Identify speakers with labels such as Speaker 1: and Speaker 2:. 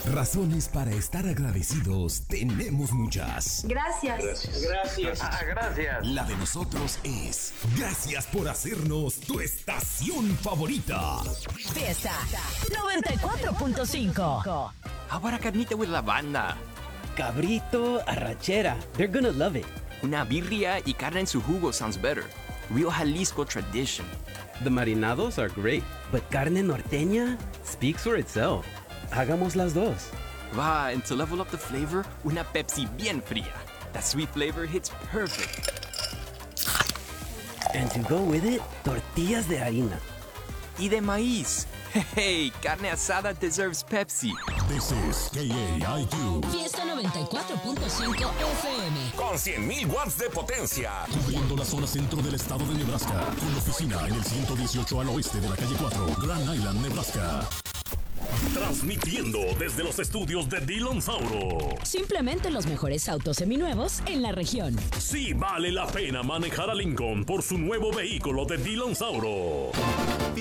Speaker 1: Razones para estar agradecidos tenemos muchas.
Speaker 2: Gracias.
Speaker 3: Gracias.
Speaker 4: Gracias.
Speaker 1: La de nosotros es gracias por hacernos tu estación favorita.
Speaker 5: Fiesta 94.5.
Speaker 4: How about a carnita with lavanda?
Speaker 3: Cabrito, arrachera. They're gonna love it.
Speaker 4: Una birria y carne en su jugo sounds better. Real Jalisco tradition.
Speaker 3: The marinados are great, but carne norteña speaks for itself. Hagamos las dos.
Speaker 4: Va, and to level up the flavor, una Pepsi bien fría. That sweet flavor hits perfect.
Speaker 3: And to go with it, tortillas de harina.
Speaker 4: Y de maíz. Hey, carne asada deserves Pepsi.
Speaker 1: This is KAIQ.
Speaker 5: Fiesta 94.5 FM.
Speaker 1: Con 100.000 watts de potencia. Cubriendo la zona centro del estado de Nebraska. Con oficina en el 118 al oeste de la calle 4, Grand Island, Nebraska. Transmitiendo desde los estudios de Dillon Sauro.
Speaker 5: Simplemente los mejores autos seminuevos en la región.
Speaker 1: Sí vale la pena manejar a Lincoln por su nuevo vehículo de Dillon Sauro.